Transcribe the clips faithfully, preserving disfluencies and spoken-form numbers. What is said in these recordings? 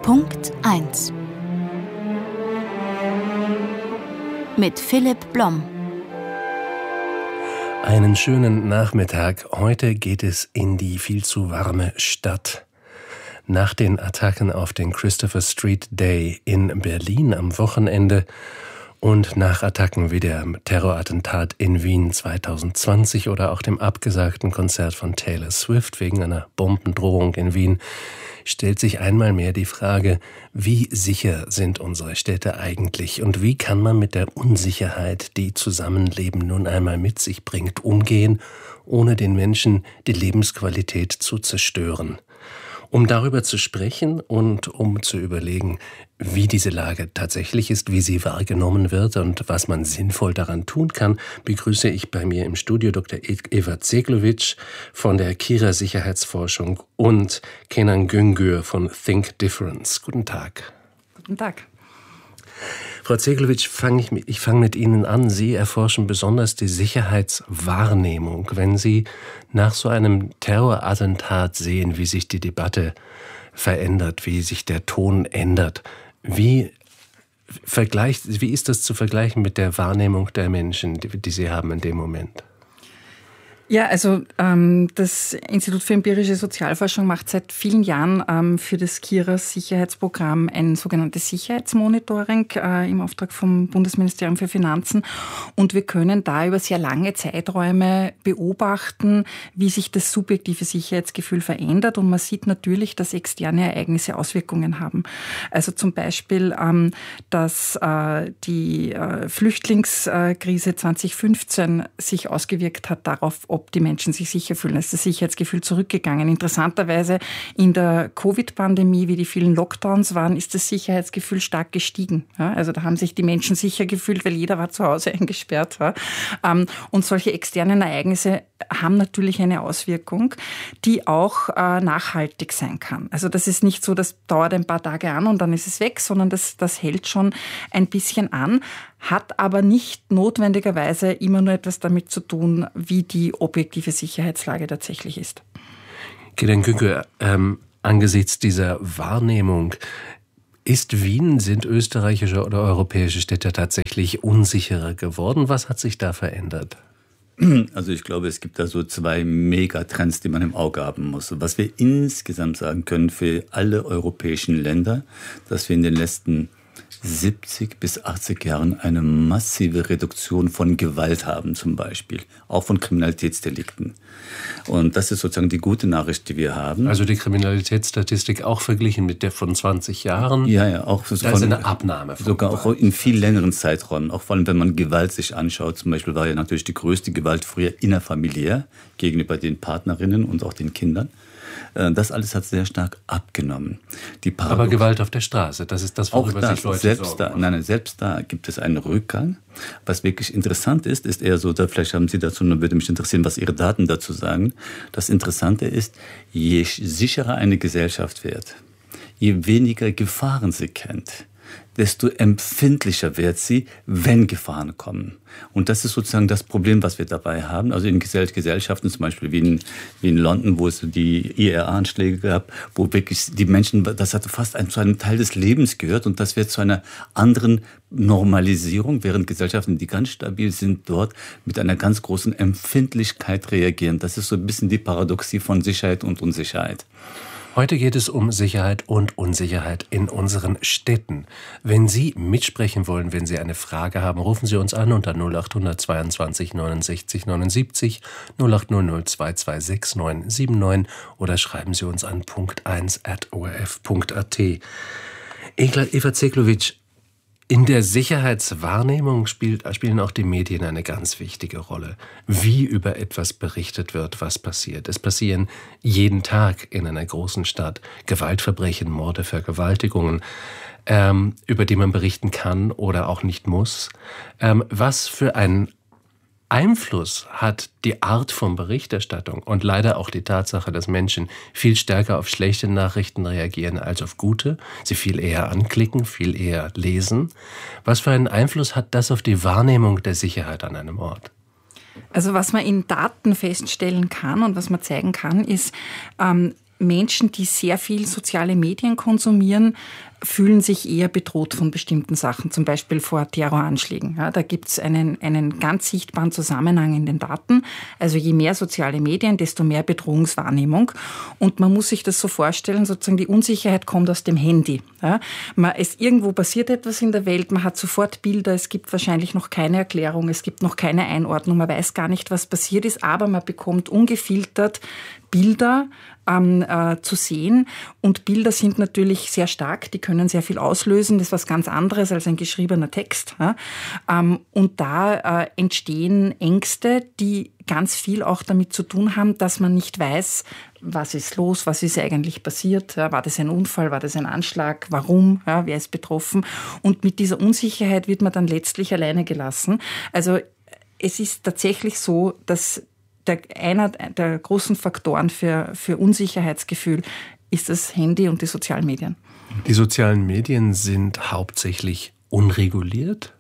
Punkt eins mit Philipp Blom. Einen schönen Nachmittag. Heute geht es in die viel zu warme Stadt. Nach den Attacken auf den Christopher Street Day in Berlin am Wochenende und nach Attacken wie dem Terrorattentat in Wien zwanzig zwanzig oder auch dem abgesagten Konzert von Taylor Swift wegen einer Bombendrohung in Wien, stellt sich einmal mehr die Frage, wie sicher sind unsere Städte eigentlich und wie kann man mit der Unsicherheit, die Zusammenleben nun einmal mit sich bringt, umgehen, ohne den Menschen die Lebensqualität zu zerstören. Um darüber zu sprechen und um zu überlegen, wie diese Lage tatsächlich ist, wie sie wahrgenommen wird und was man sinnvoll daran tun kann, begrüße ich bei mir im Studio Doktor Eva Zeglovic von der Kira Sicherheitsforschung und Kenan Güngör von Think Difference. Guten Tag. Guten Tag. Frau Zeglovic, fang ich, ich fange mit Ihnen an. Sie erforschen besonders die Sicherheitswahrnehmung. Wenn Sie nach so einem Terrorattentat sehen, wie sich die Debatte verändert, wie sich der Ton ändert, wie, vergleicht, wie ist das zu vergleichen mit der Wahrnehmung der Menschen, die, die Sie haben in dem Moment? Ja, also ähm, das Institut für empirische Sozialforschung macht seit vielen Jahren ähm, für das Kira Sicherheitsprogramm ein sogenanntes Sicherheitsmonitoring äh, im Auftrag vom Bundesministerium für Finanzen. Und wir können da über sehr lange Zeiträume beobachten, wie sich das subjektive Sicherheitsgefühl verändert. Und man sieht natürlich, dass externe Ereignisse Auswirkungen haben. Also zum Beispiel, ähm, dass äh, die äh, Flüchtlingskrise zwanzig fünfzehn sich ausgewirkt hat darauf, ob ob die Menschen sich sicher fühlen. Es ist das Sicherheitsgefühl zurückgegangen. Interessanterweise in der Covid-Pandemie, wie die vielen Lockdowns waren, ist das Sicherheitsgefühl stark gestiegen. Ja, also da haben sich die Menschen sicher gefühlt, weil jeder war zu Hause eingesperrt. Ja. Und solche externen Ereignisse haben natürlich eine Auswirkung, die auch äh, nachhaltig sein kann. Also das ist nicht so, das dauert ein paar Tage an und dann ist es weg, sondern das, das hält schon ein bisschen an, hat aber nicht notwendigerweise immer nur etwas damit zu tun, wie die objektive Sicherheitslage tatsächlich ist. Kenan Güngör, ähm, angesichts dieser Wahrnehmung, ist Wien, sind österreichische oder europäische Städte tatsächlich unsicherer geworden? Was hat sich da verändert? Also ich glaube, es gibt da so zwei Megatrends, die man im Auge haben muss. Was wir insgesamt sagen können für alle europäischen Länder, dass wir in den letzten siebzig bis achtzig Jahren eine massive Reduktion von Gewalt haben zum Beispiel, auch von Kriminalitätsdelikten. Und das ist sozusagen die gute Nachricht, die wir haben. Also die Kriminalitätsstatistik auch verglichen mit der von zwanzig Jahren? Ja, ja, auch. Da ist eine Abnahme. Von sogar auch in viel längeren Zeiträumen, auch vor allem, wenn man Gewalt sich anschaut. Zum Beispiel war ja natürlich die größte Gewalt früher innerfamiliär gegenüber den Partnerinnen und auch den Kindern. Das alles hat sehr stark abgenommen. Die Aber Gewalt auf der Straße, das ist das, worüber das, sich Leute selbst sorgen. Da, nein, nein, selbst da gibt es einen Rückgang. Was wirklich interessant ist, ist eher so, da vielleicht haben Sie dazu, dann würde mich interessieren, was Ihre Daten dazu sagen. Das Interessante ist, je sicherer eine Gesellschaft wird, je weniger Gefahren sie kennt, desto empfindlicher wird sie, wenn Gefahren kommen. Und das ist sozusagen das Problem, was wir dabei haben. Also in Gesellschaften, zum Beispiel wie in, wie in London, wo es die I R A-Anschläge gab, wo wirklich die Menschen, das hat fast ein, zu einem Teil des Lebens gehört und das wird zu einer anderen Normalisierung, während Gesellschaften, die ganz stabil sind, dort mit einer ganz großen Empfindlichkeit reagieren. Das ist so ein bisschen die Paradoxie von Sicherheit und Unsicherheit. Heute geht es um Sicherheit und Unsicherheit in unseren Städten. Wenn Sie mitsprechen wollen, wenn Sie eine Frage haben, rufen Sie uns an unter null acht zweiundzwanzig neunundsechzig neunundsiebzig, null acht null null zwei zwei sechs neun sieben neun oder schreiben Sie uns an punkt eins at o r f punkt a t. Eva Zeglovic, in der Sicherheitswahrnehmung spielt, spielen auch die Medien eine ganz wichtige Rolle. Wie über etwas berichtet wird, was passiert. Es passieren jeden Tag in einer großen Stadt Gewaltverbrechen, Morde, Vergewaltigungen, ähm, über die man berichten kann oder auch nicht muss. Ähm, was für ein Einfluss hat die Art von Berichterstattung und leider auch die Tatsache, dass Menschen viel stärker auf schlechte Nachrichten reagieren als auf gute, sie viel eher anklicken, viel eher lesen. Was für einen Einfluss hat das auf die Wahrnehmung der Sicherheit an einem Ort? Also was man in Daten feststellen kann und was man zeigen kann, ist, ähm, Menschen, die sehr viel soziale Medien konsumieren, fühlen sich eher bedroht von bestimmten Sachen, zum Beispiel vor Terroranschlägen. Ja, da gibt es einen, einen ganz sichtbaren Zusammenhang in den Daten. Also je mehr soziale Medien, desto mehr Bedrohungswahrnehmung. Und man muss sich das so vorstellen, sozusagen die Unsicherheit kommt aus dem Handy. Ja, man, es, irgendwo passiert etwas in der Welt, man hat sofort Bilder, es gibt wahrscheinlich noch keine Erklärung, es gibt noch keine Einordnung, man weiß gar nicht, was passiert ist, aber man bekommt ungefiltert Bilder ähm, äh, zu sehen. Und Bilder sind natürlich sehr stark, die können sehr viel auslösen. Das ist was ganz anderes als ein geschriebener Text. Ja? Ähm, und da äh, entstehen Ängste, die ganz viel auch damit zu tun haben, dass man nicht weiß, was ist los, was ist eigentlich passiert, ja? War das ein Unfall, war das ein Anschlag, warum, ja? Wer ist betroffen? Und mit dieser Unsicherheit wird man dann letztlich alleine gelassen. Also es ist tatsächlich so, dass Der, einer der großen Faktoren für, für Unsicherheitsgefühl ist das Handy und die sozialen Medien. Die sozialen Medien sind hauptsächlich unreguliert.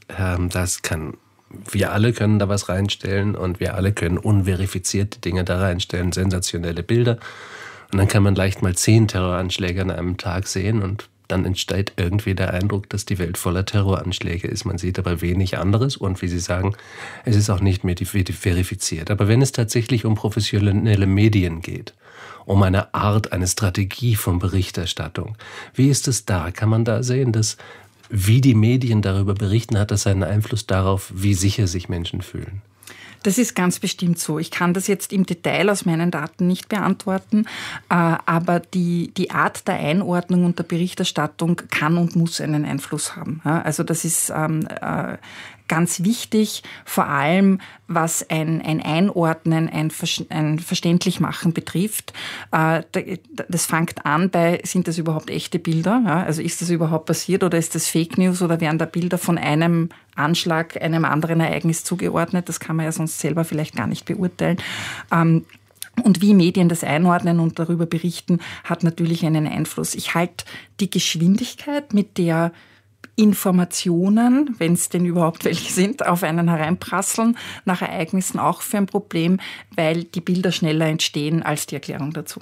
Das kann, wir alle können da was reinstellen und wir alle können unverifizierte Dinge da reinstellen, sensationelle Bilder. Und dann kann man leicht mal zehn Terroranschläge an einem Tag sehen und dann entsteht irgendwie der Eindruck, dass die Welt voller Terroranschläge ist. Man sieht aber wenig anderes und wie Sie sagen, es ist auch nicht mehr verifiziert. Aber wenn es tatsächlich um professionelle Medien geht, um eine Art, eine Strategie von Berichterstattung, wie ist es da? Kann man da sehen, dass wie die Medien darüber berichten, hat das einen Einfluss darauf, wie sicher sich Menschen fühlen? Das ist ganz bestimmt so. Ich kann das jetzt im Detail aus meinen Daten nicht beantworten, aber die, die Art der Einordnung und der Berichterstattung kann und muss einen Einfluss haben. Also das ist ähm, äh, ganz wichtig, vor allem was ein, ein Einordnen, ein, ein Verständlichmachen betrifft. Äh, das fängt an bei, sind das überhaupt echte Bilder? Ja? Also ist das überhaupt passiert oder ist das Fake News oder werden da Bilder von einem Anschlag, einem anderen Ereignis zugeordnet? Das kann man ja sonst selber vielleicht gar nicht beurteilen. Ähm, Und wie Medien das einordnen und darüber berichten, hat natürlich einen Einfluss. Ich halte die Geschwindigkeit, mit der Informationen, wenn es denn überhaupt welche sind, auf einen hereinprasseln nach Ereignissen auch für ein Problem, weil die Bilder schneller entstehen als die Erklärung dazu.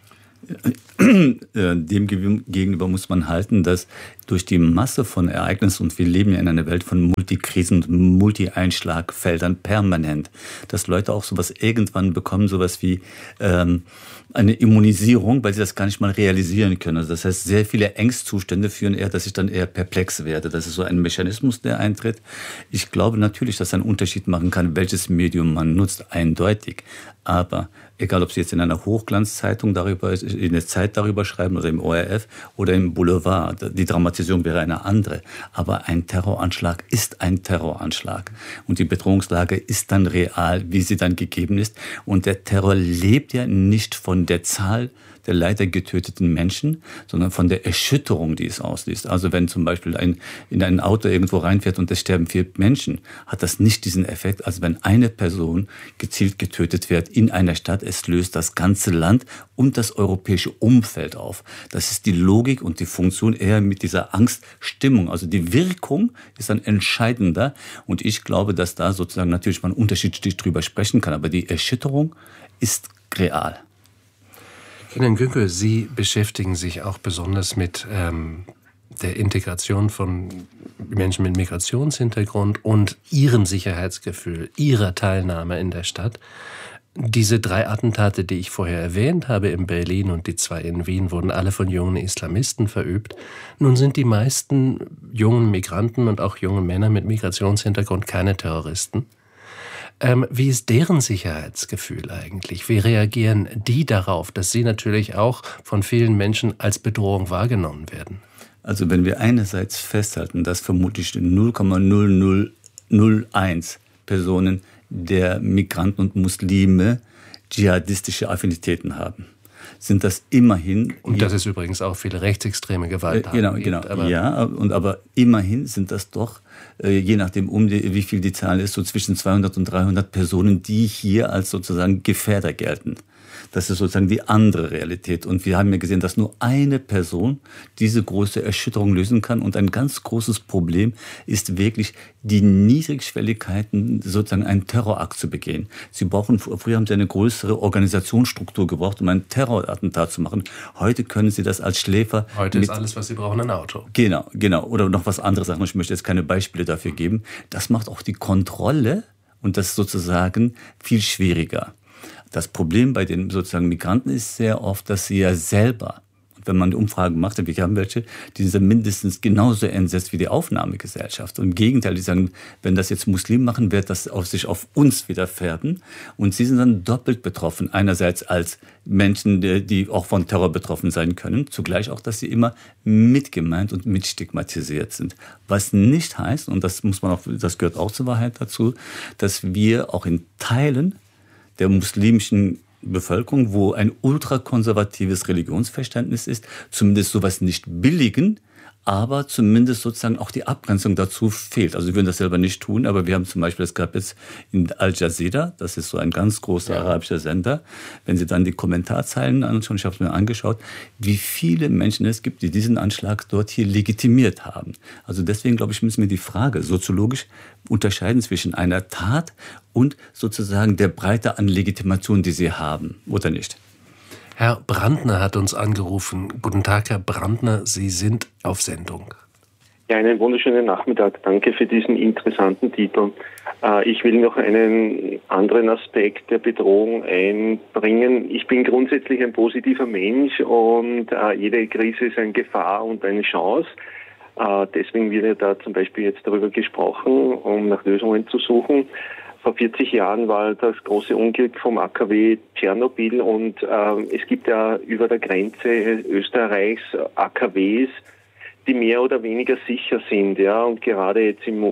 Dem gegenüber muss man halten, dass durch die Masse von Ereignissen, und wir leben ja in einer Welt von Multikrisen und Multi-Einschlagfeldern permanent, dass Leute auch sowas irgendwann bekommen, sowas wie ähm, eine Immunisierung, weil sie das gar nicht mal realisieren können. Also das heißt, sehr viele Angstzustände führen eher, dass ich dann eher perplex werde. Das ist so ein Mechanismus, der eintritt. Ich glaube natürlich, dass ein Unterschied machen kann, welches Medium man nutzt, eindeutig. Aber egal, ob Sie jetzt in einer Hochglanzzeitung darüber, in der Zeit darüber schreiben oder im O R F oder im Boulevard, die Dramatisierung wäre eine andere. Aber ein Terroranschlag ist ein Terroranschlag. Und die Bedrohungslage ist dann real, wie sie dann gegeben ist. Und der Terror lebt ja nicht von der Zahl der leider getöteten Menschen, sondern von der Erschütterung, die es auslöst. Also wenn zum Beispiel ein, in ein Auto irgendwo reinfährt und es sterben vier Menschen, hat das nicht diesen Effekt, als wenn eine Person gezielt getötet wird in einer Stadt. Es löst das ganze Land und das europäische Umfeld auf. Das ist die Logik und die Funktion eher mit dieser Angststimmung. Also die Wirkung ist dann entscheidender. Und ich glaube, dass da sozusagen natürlich man unterschiedlich drüber sprechen kann. Aber die Erschütterung ist real. Kenan Güngör, Sie beschäftigen sich auch besonders mit ähm, der Integration von Menschen mit Migrationshintergrund und ihrem Sicherheitsgefühl, ihrer Teilnahme in der Stadt. Diese drei Attentate, die ich vorher erwähnt habe in Berlin und die zwei in Wien, wurden alle von jungen Islamisten verübt. Nun sind die meisten jungen Migranten und auch junge Männer mit Migrationshintergrund keine Terroristen. Ähm, wie ist deren Sicherheitsgefühl eigentlich? Wie reagieren die darauf, dass sie natürlich auch von vielen Menschen als Bedrohung wahrgenommen werden? Also wenn wir einerseits festhalten, dass vermutlich null Komma null null null eins Personen der Migranten und Muslime dschihadistische Affinitäten haben, sind das immerhin... Und dass es übrigens auch viele rechtsextreme Gewalt äh, genau, gibt. Genau, aber ja, und aber immerhin sind das doch, äh, je nachdem, um die, wie viel die Zahl ist, so zwischen zweihundert und dreihundert Personen, die hier als sozusagen Gefährder gelten. Das ist sozusagen die andere Realität. Und wir haben ja gesehen, dass nur eine Person diese große Erschütterung lösen kann. Und ein ganz großes Problem ist wirklich die Niedrigschwelligkeiten, sozusagen einen Terrorakt zu begehen. Sie brauchen, früher haben sie eine größere Organisationsstruktur gebraucht, um ein Terrorattentat zu machen. Heute können sie das als Schläfer. Heute ist alles, was sie brauchen, ein Auto. Genau, genau. Oder noch was anderes sagen. Ich möchte jetzt keine Beispiele dafür geben. Das macht auch die Kontrolle und das sozusagen viel schwieriger. Das Problem bei den sozusagen Migranten ist sehr oft, dass sie ja selber, wenn man Umfragen macht, und wir haben welche, die sind mindestens genauso entsetzt wie die Aufnahmegesellschaft. Und im Gegenteil, die sagen, wenn das jetzt Muslime machen, wird das auf sich auf uns widerfärben. Und sie sind dann doppelt betroffen. Einerseits als Menschen, die, die auch von Terror betroffen sein können. Zugleich auch, dass sie immer mitgemeint und mitstigmatisiert sind. Was nicht heißt, und das muss man auch, das gehört auch zur Wahrheit dazu, dass wir auch in Teilen der muslimischen Bevölkerung, wo ein ultrakonservatives Religionsverständnis ist, zumindest sowas nicht billigen, aber zumindest sozusagen auch die Abgrenzung dazu fehlt. Also wir würden das selber nicht tun, aber wir haben zum Beispiel, es gab jetzt in Al Jazeera, das ist so ein ganz großer ja. arabischer Sender, wenn Sie dann die Kommentarzeilen anschauen, ich habe es mir angeschaut, wie viele Menschen es gibt, die diesen Anschlag dort hier legitimiert haben. Also deswegen, glaube ich, müssen wir die Frage soziologisch unterscheiden zwischen einer Tat und sozusagen der Breite an Legitimation, die sie haben, oder nicht? Herr Brandner hat uns angerufen. Guten Tag, Herr Brandner, Sie sind auf Sendung. Ja, einen wunderschönen Nachmittag. Danke für diesen interessanten Titel. Äh, ich will noch einen anderen Aspekt der Bedrohung einbringen. Ich bin grundsätzlich ein positiver Mensch und äh, jede Krise ist eine Gefahr und eine Chance. Äh, deswegen wird ja da zum Beispiel jetzt darüber gesprochen, um nach Lösungen zu suchen. Vor vierzig Jahren war das große Unglück vom A K W Tschernobyl und äh, es gibt ja über der Grenze Österreichs A K Ws, die mehr oder weniger sicher sind. Ja, und gerade jetzt im,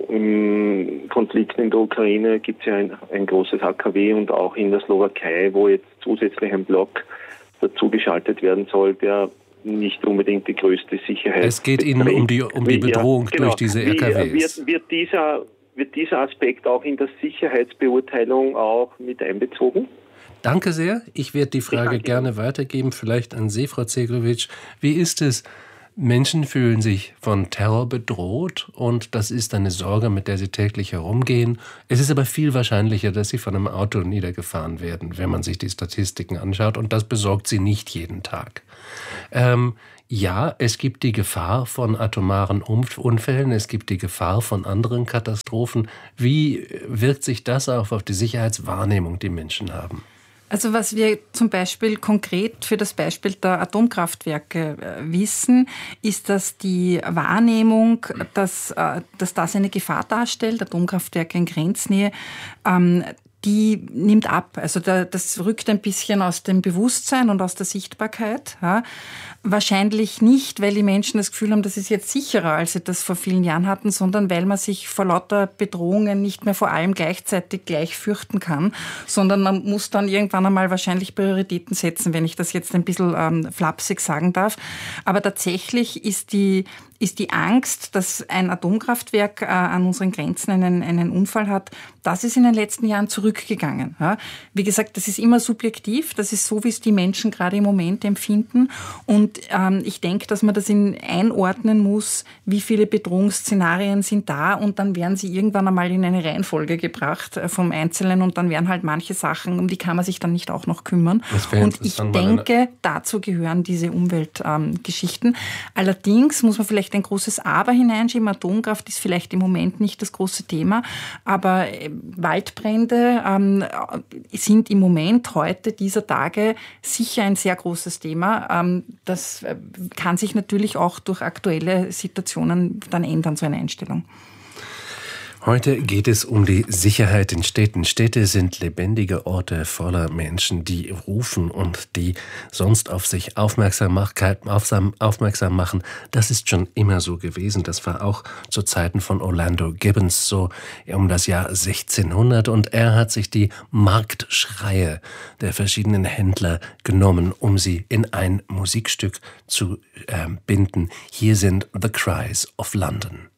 im Konflikt in der Ukraine gibt es ja ein, ein großes A K W und auch in der Slowakei, wo jetzt zusätzlich ein Block dazugeschaltet werden soll, der nicht unbedingt die größte Sicherheit. Es geht Ihnen um die, um die Bedrohung ja, genau. durch diese A K Ws. Wie, wird, wird dieser Wird dieser Aspekt auch in der Sicherheitsbeurteilung auch mit einbezogen? Danke sehr. Ich werde die Frage gerne weitergeben, vielleicht an Sie, Frau Zeglowitsch. Wie ist es? Menschen fühlen sich von Terror bedroht und das ist eine Sorge, mit der sie täglich herumgehen. Es ist aber viel wahrscheinlicher, dass sie von einem Auto niedergefahren werden, wenn man sich die Statistiken anschaut, und das besorgt sie nicht jeden Tag. Ähm, Ja, es gibt die Gefahr von atomaren Unfällen, es gibt die Gefahr von anderen Katastrophen. Wie wirkt sich das auch auf die Sicherheitswahrnehmung, die Menschen haben? Also was wir zum Beispiel konkret für das Beispiel der Atomkraftwerke wissen, ist, dass die Wahrnehmung, dass, dass das eine Gefahr darstellt, Atomkraftwerke in Grenznähe, ähm, die nimmt ab. Also da, das rückt ein bisschen aus dem Bewusstsein und aus der Sichtbarkeit. Ja. Wahrscheinlich nicht, weil die Menschen das Gefühl haben, das ist jetzt sicherer, als sie das vor vielen Jahren hatten, sondern weil man sich vor lauter Bedrohungen nicht mehr vor allem gleichzeitig gleich fürchten kann, sondern man muss dann irgendwann einmal wahrscheinlich Prioritäten setzen, wenn ich das jetzt ein bisschen ähm, flapsig sagen darf. Aber tatsächlich ist die ist die Angst, dass ein Atomkraftwerk äh, an unseren Grenzen einen, einen Unfall hat, das ist in den letzten Jahren zurückgegangen. Ja. Wie gesagt, das ist immer subjektiv, das ist so, wie es die Menschen gerade im Moment empfinden. Und ähm, ich denke, dass man das in einordnen muss, wie viele Bedrohungsszenarien sind da, und dann werden sie irgendwann einmal in eine Reihenfolge gebracht äh, vom Einzelnen, und dann werden halt manche Sachen, um die kann man sich dann nicht auch noch kümmern. Und ich denke, dazu gehören diese Umweltgeschichten. Ähm, Allerdings muss man vielleicht ein großes Aber hineinschieben. Atomkraft ist vielleicht im Moment nicht das große Thema, aber Waldbrände ähm, sind im Moment, heute, dieser Tage, sicher ein sehr großes Thema. Ähm, das kann sich natürlich auch durch aktuelle Situationen dann ändern, so eine Einstellung. Heute geht es um die Sicherheit in Städten. Städte sind lebendige Orte voller Menschen, die rufen und die sonst auf sich Aufmerksamkeit, aufmerksam machen. Das ist schon immer so gewesen. Das war auch zu Zeiten von Orlando Gibbons so um das Jahr sechzehnhundert. Und er hat sich die Marktschreie der verschiedenen Händler genommen, um sie in ein Musikstück zu äh, binden. Hier sind The Cries of London.